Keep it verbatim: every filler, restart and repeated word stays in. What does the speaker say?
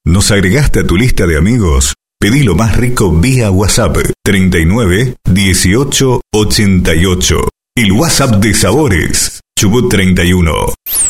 ¿Nos agregaste a tu lista de amigos? Pedí lo más rico vía WhatsApp treinta y nueve dieciocho ochenta y ocho. El WhatsApp de Sabores. Chubut treinta y uno.